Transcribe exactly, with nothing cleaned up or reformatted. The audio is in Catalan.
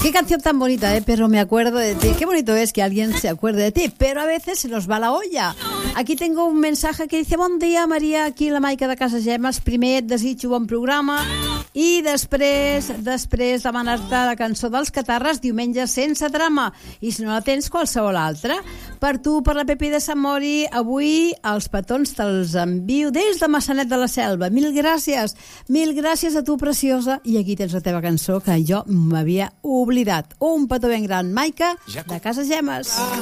Qué canción tan bonita, ¿eh? Pero me acuerdo de ti. Qué bonito es que alguien se acuerde de ti, pero a veces se nos va la olla. Aquí tengo un mensaje que dice: bon dia, Maria, aquí la Maica de Casa Gemes. Primer et desitjo bon programa i després després demanar-te la cançó dels Catarres, Diumenge sense drama, i si no la tens, qualsevol altra. Per tu, per la Pepi de Sant Mori, avui els petons te'ls envio des de Massanet de la Selva. Mil gràcies, mil gràcies a tu, preciosa, i aquí tens la teva cançó que jo m'havia oblidat. Un petó ben gran, Maica de Casa Gemes.